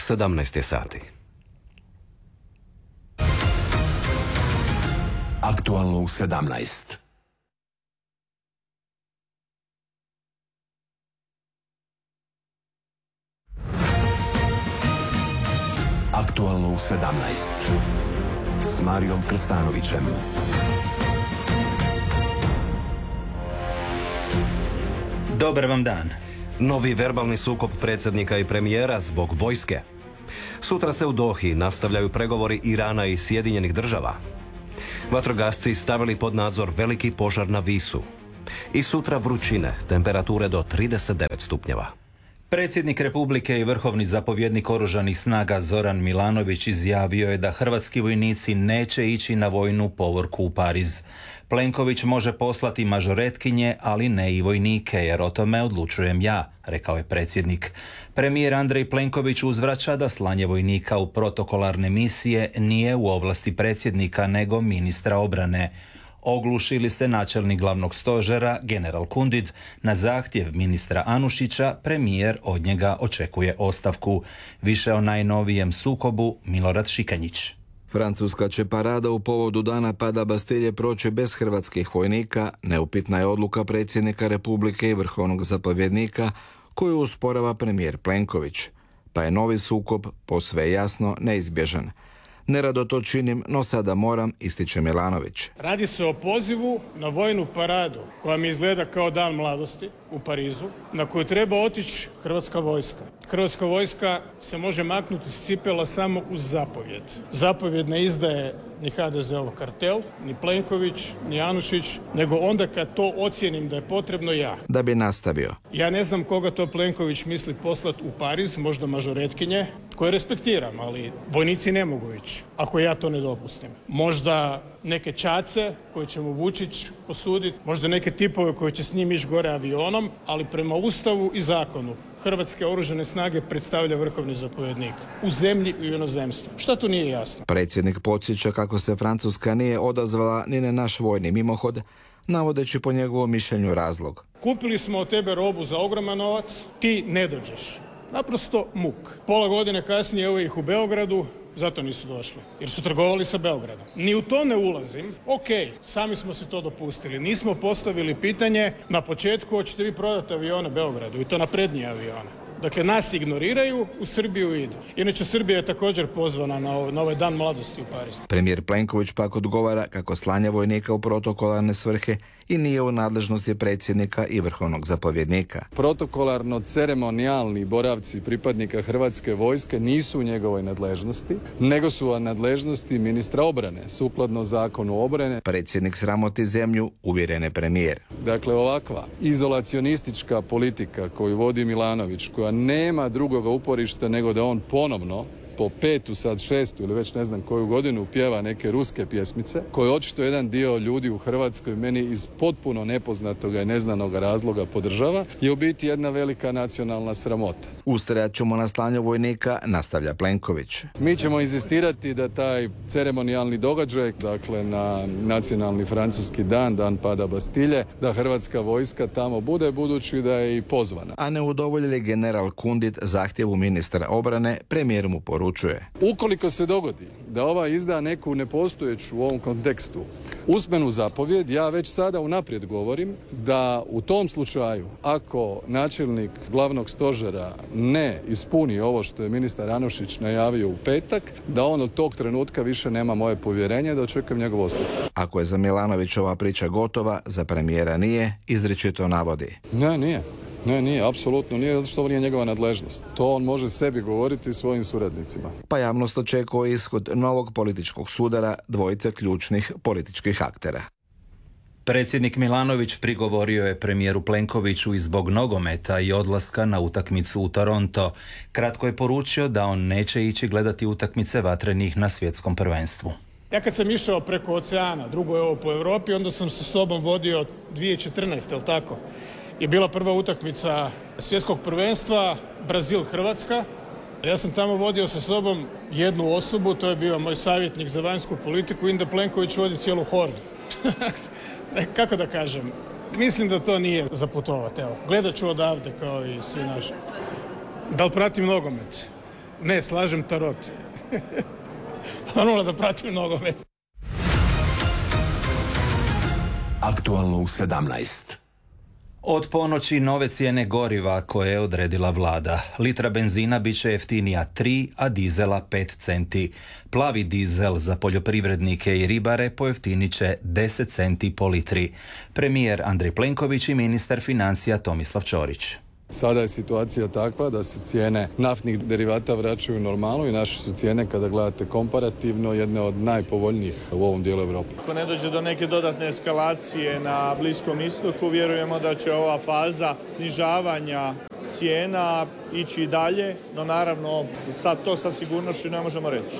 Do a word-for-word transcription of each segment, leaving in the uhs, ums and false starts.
sedamnaest je sati. Aktualno u sedamnaest. Aktualno u sedamnaest. S Marijom Krstanovićem. Dobar vam dan. Novi verbalni sukob predsjednika i premijera zbog vojske. Sutra se u Dohi nastavljaju pregovori Irana i Sjedinjenih država. Vatrogasci stavili pod nadzor veliki požar na Visu. I sutra vrućine, temperature do trideset devet stupnjeva. Predsjednik Republike i vrhovni zapovjednik oružanih snaga Zoran Milanović izjavio je da hrvatski vojnici neće ići na vojnu povorku u Pariz. Plenković može poslati mažoretkinje, ali ne i vojnike, jer o tome odlučujem ja, rekao je predsjednik. Premijer Andrej Plenković uzvraća da slanje vojnika u protokolarne misije nije u ovlasti predsjednika, nego ministra obrane. Ogluši li se načelnik glavnog stožera, general Kundit, na zahtjev ministra Anušića, premijer od njega očekuje ostavku. Više o najnovijem sukobu Milorad Šikanjić. Francuska će parada u povodu dana pada Bastilje proći bez hrvatskih vojnika. Neupitna je odluka predsjednika Republike i vrhovnog zapovjednika koju usporava premijer Plenković. Pa je novi sukob posve jasno neizbježan. Nerado to činim, no sada moram, ističe Milanović. Radi se o pozivu na vojnu paradu koja mi izgleda kao dan mladosti u Parizu, na koju treba otići hrvatska vojska. Hrvatska vojska se može maknuti s cipela samo uz zapovjed. Zapovjed ne izdaje ni ha de zeov kartel, ni Plenković, ni Anušić, nego onda kad to ocijenim da je potrebno ja. Da bi nastavio. Ja ne znam koga to Plenković misli poslati u Pariz, možda mažoretkinje, koje respektiram, ali vojnici ne mogu ići ako ja to ne dopustim. Možda neke čace koje će mu Vučić posuditi, možda neke tipove koji će s njim ići gore avionom, ali prema Ustavu i zakonu Hrvatske oružane snage predstavlja vrhovni zapovjednik u zemlji i u inozemstvu. Šta tu nije jasno? Predsjednik podsjeća kako se Francuska nije odazvala ni na naš vojni mimohod, navodeći po njegovom mišljenju razlog. Kupili smo od tebe robu za ogroman novac, ti ne dođeš. Naprosto muk. Pola godine kasnije evo ih u Beogradu, zato nisu došli, jer su trgovali sa Beogradom. Ni u to ne ulazim. Ok, sami smo se to dopustili. Nismo postavili pitanje na početku hoćete vi prodati avione Beogradu i to naprednije avione. Dakle, nas ignoriraju, u Srbiju idu. Inače, Srbija je također pozvana na ovaj, na ovaj dan mladosti u Parizu. Premijer Plenković pak odgovara kako slanje vojnika u protokolarne svrhe i nije u nadležnosti predsjednika i vrhovnog zapovjednika. Protokolarno ceremonijalni boravci pripadnika Hrvatske vojske nisu u njegovoj nadležnosti, nego su u nadležnosti ministra obrane, sukladno zakonu obrane. Predsjednik sramoti zemlju, uvjeren je premijer. Dakle, ovakva izolacionistička politika koju vodi Milanović, koja nema drugoga uporišta nego da on ponovno po petu, sad šestu ili već ne znam koju godinu pjeva neke ruske pjesmice, koje očito jedan dio ljudi u Hrvatskoj meni iz potpuno nepoznatoga i neznanog razloga podržava, je u biti jedna velika nacionalna sramota. Ustrajat ćemo na slanju vojnika, nastavlja Plenković. Mi ćemo inzistirati da taj ceremonijalni događaj, dakle na nacionalni francuski dan, dan pada Bastilje, da hrvatska vojska tamo bude, budući da je i pozvana. A ne udovoljili general Kundit zahtjevu ministra obrane, premijer mu poručuje. Ukoliko se dogodi da ova izda neku nepostojeću u ovom kontekstu usmenu zapovjed, ja već sada unaprijed govorim da u tom slučaju, ako načelnik glavnog stožera ne ispuni ovo što je ministar Anušić najavio u petak, da on od tog trenutka više nema moje povjerenje, da očekujem njegov ostavku. Ako je za Milanovićova priča gotova, za premijera nije, izričito navodi. Ne, nije. Ne, nije, apsolutno nije, zato što ovo nije njegova nadležnost. To on može sebi govoriti svojim suradnicima. Pa javnost očekuje ishod novog političkog sudara dvojice ključnih političkih aktera. Predsjednik Milanović prigovorio je premijeru Plenkoviću i zbog nogometa i odlaska na utakmicu u Toronto. Kratko je poručio da on neće ići gledati utakmice vatrenih na svjetskom prvenstvu. Ja kad sam išao preko oceana, drugo je ovo po Europi, onda sam sa sobom vodio dvije tisuće četrnaeste, jel tako? Je bila prva utakmica svjetskog prvenstva, Brazil-Hrvatska. Ja sam tamo vodio sa sobom jednu osobu, to je bio moj savjetnik za vanjsku politiku, Inda Plenković vodi cijelu hordu. Kako da kažem, mislim da to nije za putovati. Evo, gledat ću odavde kao i svi naši. Da li pratim nogomet? Ne, slažem tarot. Normalno da pratim nogomet. Aktualno u sedamnaest. Od ponoći nove cijene goriva koje je odredila vlada. Litra benzina bit će jeftinija tri, a dizela pet centi. Plavi dizel za poljoprivrednike i ribare pojeftinit će deset centi po litri. Premijer Andrej Plenković i ministar financija Tomislav Ćorić. Sada je situacija takva da se cijene naftnih derivata vraćaju u normalu i naše su cijene, kada gledate komparativno, jedne od najpovoljnijih u ovom dijelu Europe. Ako ne dođe do neke dodatne eskalacije na Bliskom istoku, vjerujemo da će ova faza snižavanja cijena ići dalje, no naravno sad to sa sigurnošću ne možemo reći.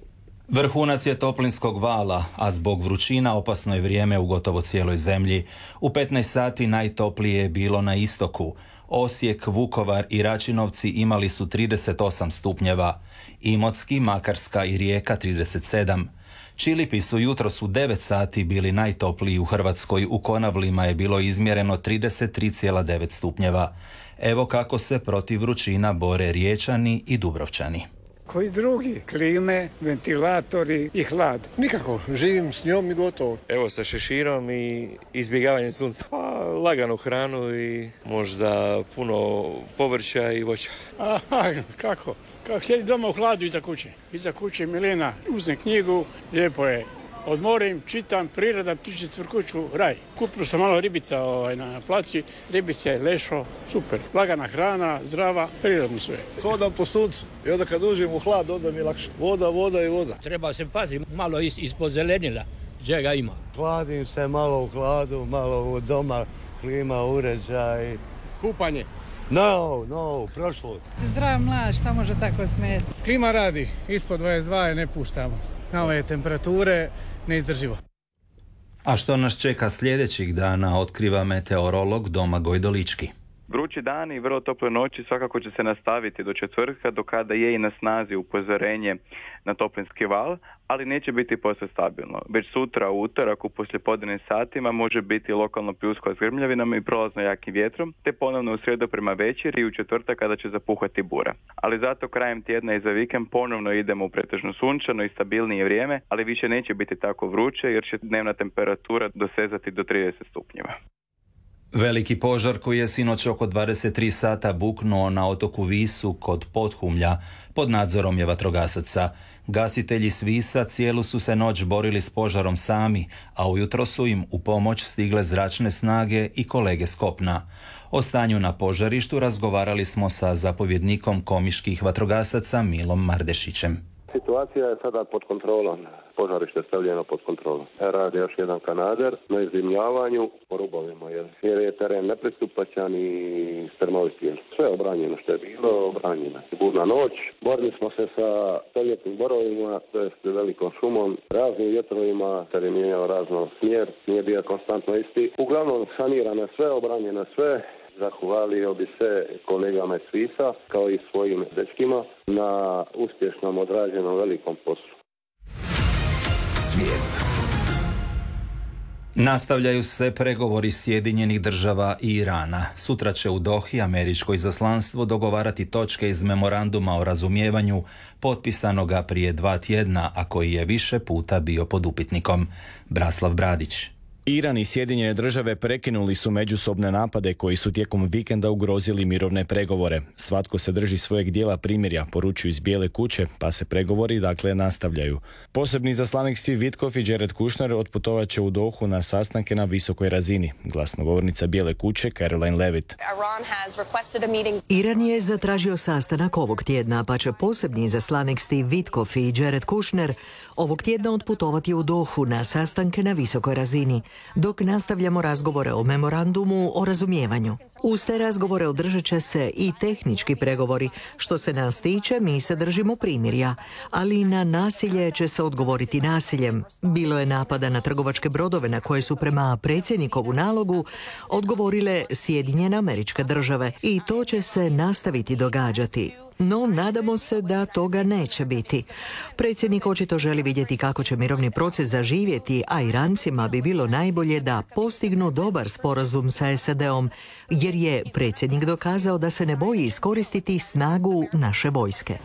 Vrhunac je toplinskog vala, a zbog vrućina opasno je vrijeme u gotovo cijeloj zemlji. U petnaest sati najtoplije je bilo na istoku. Osijek, Vukovar i Račinovci imali su trideset osam stupnjeva, Imotski, Makarska i Rijeka trideset sedam. Čilipi su jutros u devet sati bili najtopliji u Hrvatskoj, u Konavlima je bilo izmjereno trideset tri zarez devet stupnjeva. Evo kako se protiv vrućina bore Riječani i Dubrovčani. Koji drugi? Klime, ventilatori i hlad. Nikako, živim s njom i gotovo. Evo sa šeširom i izbjegavanjem sunca. Pa laganu hranu i možda puno povrća i voća. Aha, kako? Kako sjedi doma u hladu iza kuće. Iza kuće Milena, uzem knjigu, lijepo je. Odmorim, čitam, priroda, ptiče cvrkuću, raj. Kupio sam malo ribica ovaj, na placi, ribice, lešo, super. Lagana hrana, zdrava, prirodno sve. Hodam po suncu i onda kad uđem u hlad, onda mi je lakše. Voda, voda i voda. Treba se paziti, malo is, ispod zelenila, čega ima. Hladim se malo u hladu, malo u doma, klima, uređaj. Kupanje. No, no, prošlo. Zdrav mlad, šta može tako smeti? Klima radi, ispod dvadeset dva je ne puštamo. Na ove temperature neizdrživo. A što nas čeka sljedećih dana, otkriva meteorolog Domagoj Dolički. Vrući dani i vrlo tople noći svakako će se nastaviti do četvrtka, do kada je i na snazi upozorenje na toplinski val, ali neće biti posve stabilno. Već sutra u utorak u poslijepodnevnim satima može biti lokalno pljuskova s grmljavinama i prolazno jakim vjetrom, te ponovno u srijedu prema večeri i u četvrtak kada će zapuhati bura. Ali zato krajem tjedna i za vikend ponovno idemo u pretežno sunčano i stabilnije vrijeme, ali više neće biti tako vruće jer će dnevna temperatura dosezati do trideset stupnjeva. Veliki požar koji je sinoć oko dvadeset tri sata buknuo na otoku Visu kod Podhumlja pod nadzorom je vatrogasaca. Gasitelji s Visa cijelu su se noć borili s požarom sami, a ujutro su im u pomoć stigle zračne snage i kolege s kopna. O stanju na požarištu razgovarali smo sa zapovjednikom komiških vatrogasaca Milom Mardešićem. Situacija je sada pod kontrolom. Požarište je stavljeno pod kontrolom. Radi još jedan kanader na izdimljavanju po rubovima, jer je teren nepristupačan i strmoviti. Sve je obranjeno što je bilo, obranjeno. Burna noć, borili smo se sa stoljetnim borovima, to jest velikom šumom, raznim vjetrovima, teren je imao razno smjer, nije bio konstantno isti. Uglavnom sanirano sve, obranjeno sve. Zahvalio bi se kolegama iz Visa, kao i svojim dečkima, na uspješnom odrađenom velikom poslu. Svijet. Nastavljaju se pregovori Sjedinjenih država i Irana. Sutra će u Dohi američko izaslanstvo dogovarati točke iz memoranduma o razumijevanju potpisanoga prije dva tjedna, a koji je više puta bio pod upitnikom. Braslav Bradić. Iran i Sjedinjene države prekinuli su međusobne napade koji su tijekom vikenda ugrozili mirovne pregovore. Svatko se drži svojeg dijela primirja, poručuju iz Bijele kuće, pa se pregovori dakle nastavljaju. Posebni izaslanik Steve Witkoff i Jared Kushner otputovat će u Dohu na sastanke na visokoj razini. Glasnogovornica Bijele kuće Caroline Levitt. Iran je zatražio sastanak ovog tjedna, pa će posebni izaslanik Steve Witkoff i Jared Kushner ovog tjedna otputovati u Dohu na sastanke na visokoj razini, dok nastavljamo razgovore o memorandumu o razumijevanju. Uz te razgovore održat će se i tehnički pregovori. Što se nas tiče, mi se držimo primirja, ali na nasilje će se odgovoriti nasiljem. Bilo je napada na trgovačke brodove na koje su prema predsjednikovu nalogu odgovorile Sjedinjene Američke Države i to će se nastaviti događati. no nadamo se da toga neće biti. Predsjednik očito želi vidjeti kako će mirovni proces zaživjeti, a Irancima bi bilo najbolje da postignu dobar sporazum sa S A D-om, jer je predsjednik dokazao da se ne boji iskoristiti snagu naše vojske.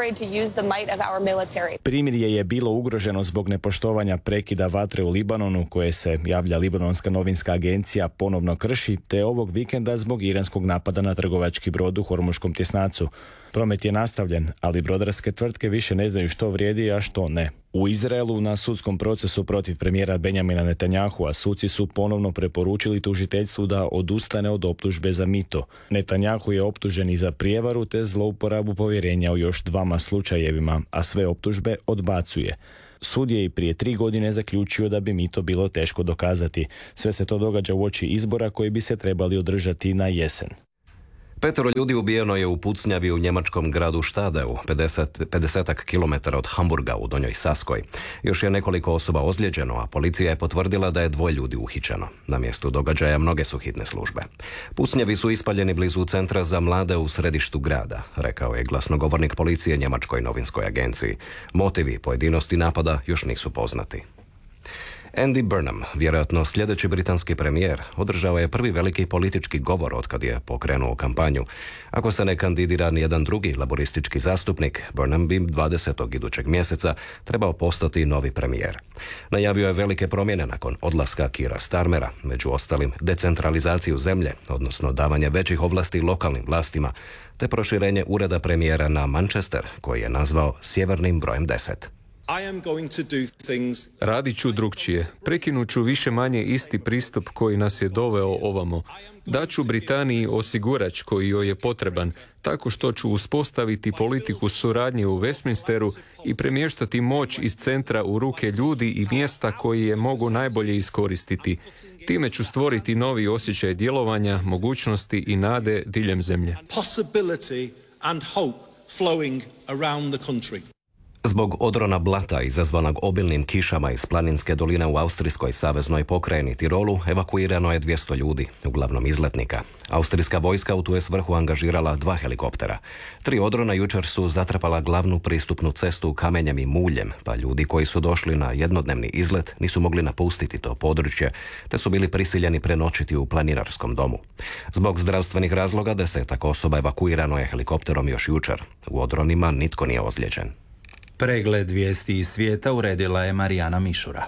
Primirje je bilo ugroženo zbog nepoštovanja prekida vatre u Libanonu, koje se, javlja Libanonska novinska agencija, ponovno krši, te ovog vikenda zbog iranskog napada na trgovački brod u Hormuškom tjesnacu. Promet je nastavljen, ali brodarske tvrtke više ne znaju što vrijedi, a što ne. U Izraelu na sudskom procesu protiv premijera Benjamina Netanyahua suci su ponovno preporučili tužiteljstvu da odustane od optužbe za mito. Netanyahu je optužen i za prijevaru te zlouporabu povjerenja u još dvama slučajevima, a sve optužbe odbacuje. Sud je i prije tri godine zaključio da bi mito bilo teško dokazati. Sve se to događa uoči izbora koji bi se trebali održati na jesen. Petero ljudi ubijeno je u pucnjavi u njemačkom gradu Štadeu, pedesetak kilometara od Hamburga u Donjoj Saskoj. Još je nekoliko osoba ozlijeđeno, a policija je potvrdila da je dvoje ljudi uhićeno. Na mjestu događaja mnoge su hitne službe. Pucnjavi su ispaljeni blizu centra za mlade u središtu grada, rekao je glasnogovornik policije njemačkoj novinskoj agenciji. Motivi i pojedinosti napada još nisu poznati. Andy Burnham, vjerojatno sljedeći britanski premijer, održao je prvi veliki politički govor otkad je pokrenuo kampanju. Ako se ne kandidira nijedan drugi laboristički zastupnik, Burnham bi dvadesetog idućeg mjeseca trebao postati novi premijer. Najavio je velike promjene nakon odlaska Keira Starmera, među ostalim decentralizaciju zemlje, odnosno davanje većih ovlasti lokalnim vlastima, te proširenje ureda premijera na Manchester, koji je nazvao sjevernim brojem deset. Radit ću drukčije. Prekinut ću više manje isti pristup koji nas je doveo ovamo. Daću Britaniji osigurač koji joj je potreban, tako što ću uspostaviti politiku suradnje u Westminsteru i premještati moć iz centra u ruke ljudi i mjesta koji je mogu najbolje iskoristiti. Time ću stvoriti novi osjećaj djelovanja, mogućnosti i nade diljem zemlje. Zbog odrona blata izazvanog obilnim kišama iz planinske doline u austrijskoj saveznoj pokrajini Tirolu evakuirano je dvjesto ljudi, uglavnom izletnika. Austrijska vojska u tu je svrhu angažirala dva helikoptera. Tri odrona jučer su zatrpala glavnu pristupnu cestu kamenjem i muljem, pa ljudi koji su došli na jednodnevni izlet nisu mogli napustiti to područje, te su bili prisiljeni prenoćiti u planinarskom domu. Zbog zdravstvenih razloga desetak osoba evakuirano je helikopterom još jučer. U odronima nitko nije ozlijeđen. Pregled vijesti iz svijeta uredila je Marijana Mišura.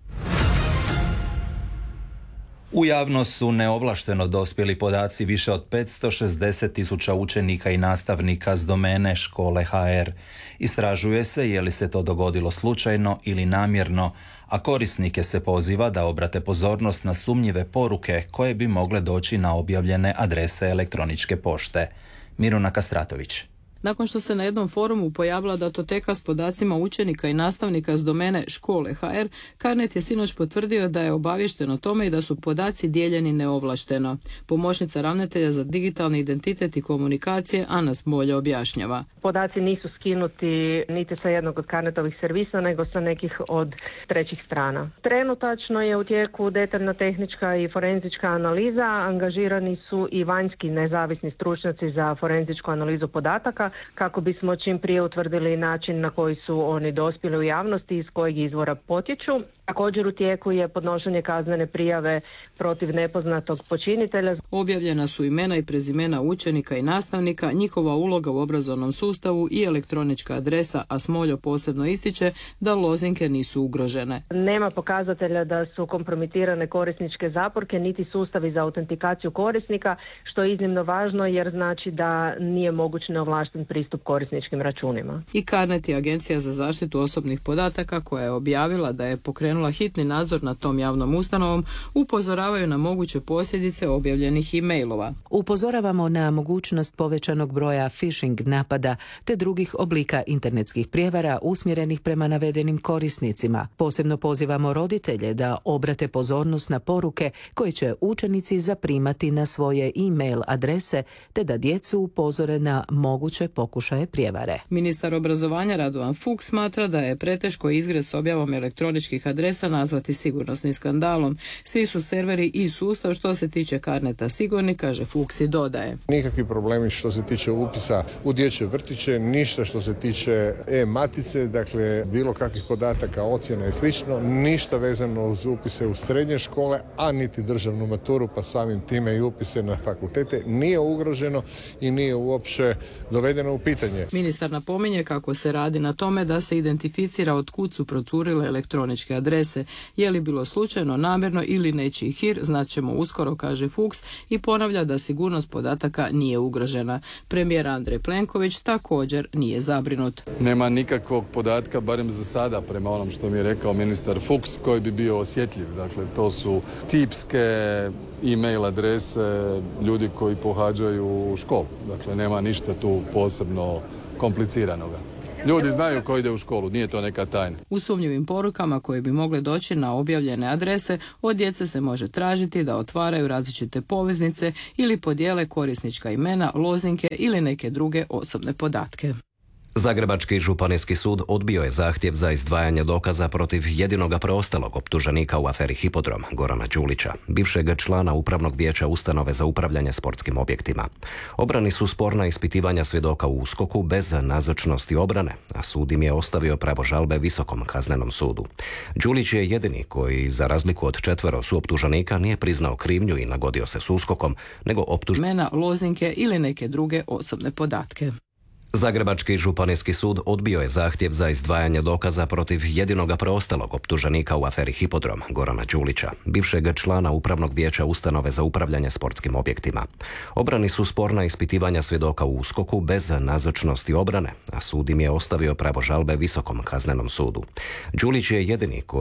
U javnost su neovlašteno dospjeli podaci više od petsto šezdeset tisuća učenika i nastavnika s domene škole ha er. Istražuje se je li se to dogodilo slučajno ili namjerno, a korisnike se poziva da obrate pozornost na sumnjive poruke koje bi mogle doći na objavljene adrese elektroničke pošte. Miruna Kastratović. Nakon što se na jednom forumu pojavila datoteka s podacima učenika i nastavnika s domene škole ha er, Carnet je sinoć potvrdio da je obaviješten o tome i da su podaci dijeljeni neovlašteno. Pomoćnica ravnatelja za digitalni identitet i komunikacije Ana Smolja objašnjava. Podaci nisu skinuti niti sa jednog od Carnetovih servisa, nego sa nekih od trećih strana. Trenutačno je u tijeku detaljna tehnička i forenzička analiza, angažirani su i vanjski nezavisni stručnjaci za forenzičku analizu podataka, kako bismo čim prije utvrdili način na koji su oni dospjeli u javnosti i iz kojeg izvora potječu. Također u tijeku je podnošenje kaznene prijave protiv nepoznatog počinitelja. Objavljena su imena i prezimena učenika i nastavnika, njihova uloga u obrazovnom sustavu i elektronička adresa, a Smoljo posebno ističe da lozinke nisu ugrožene. Nema pokazatelja da su kompromitirane korisničke zaporke niti sustavi za autentikaciju korisnika, što je iznimno važno jer znači da nije moguć neovlašten pristup korisničkim računima. I Carnet je Agencija za zaštitu osobnih podataka, koja je objavila da je pokrenula hitni nadzor nad tom javnom ustanovom, upozoravaju na moguće posljedice objavljenih e-mailova. Upozoravamo na mogućnost povećanog broja phishing napada te drugih oblika internetskih prijevara usmjerenih prema navedenim korisnicima. Posebno pozivamo roditelje da obrate pozornost na poruke koje će učenici zaprimati na svoje e-mail adrese te da djecu upozore na moguće pokušaje prijevare. Ministar obrazovanja Radovan Fuchs smatra da je preteško izgred s objavom elektroničkih adresa adresa nazvati sigurnosnim skandalom. Svi su serveri i sustav što se tiče Carneta sigurni, kaže Fuchs i dodaje. Nikakvi problemi što se tiče upisa u dječje vrtiće, ništa što se tiče e-matice, dakle bilo kakvih podataka, ocjena i slično, ništa vezano uz upise u srednje škole, a niti državnu maturu, pa samim time i upise na fakultete nije ugroženo i nije uopće dovedeno u pitanje. Ministar napominje kako se radi na tome da se identificira od kud su procurile elektroničke adrese. Je li bilo slučajno, namjerno ili nečiji hir, znaćemo uskoro, kaže Fuchs i ponavlja da sigurnost podataka nije ugrožena. Premijer Andrej Plenković također nije zabrinut. Nema nikakvog podatka, barem za sada, prema onom što mi je rekao ministar Fuchs, koji bi bio osjetljiv. Dakle, to su tipske e-mail adrese ljudi koji pohađaju školu. Dakle, nema ništa tu posebno kompliciranoga. Ljudi znaju ko ide u školu, nije to neka tajna. U sumnjivim porukama koje bi mogle doći na objavljene adrese, od djece se može tražiti da otvaraju različite poveznice ili podijele korisnička imena, lozinke ili neke druge osobne podatke. Zagrebački županijski sud odbio je zahtjev za izdvajanje dokaza protiv jedinoga preostalog optuženika u aferi Hipodrom, Gorana Đulića, bivšeg člana Upravnog vijeća Ustanove za upravljanje sportskim objektima. Obrani su sporna ispitivanja svjedoka u USKOK-u bez nazočnosti obrane, a sud im je ostavio pravo žalbe Visokom kaznenom sudu. Đulić je jedini koji, za razliku od četvero suoptuženika, nije priznao krivnju i nagodio se s USKOK-om, nego optuženika imena, lozinke ili neke druge osobne podatke. Zagrebački županijski sud odbio je zahtjev za izdvajanje dokaza protiv jedinoga preostalog optuženika u aferi Hipodrom, Gorana Đulića, bivšeg člana Upravnog vijeća Ustanove za upravljanje sportskim objektima. Obrani su sporna ispitivanja svjedoka u USKOK-u bez nazočnosti obrane, a sud im je ostavio pravo žalbe Visokom kaznenom sudu. Đulić je jedini koji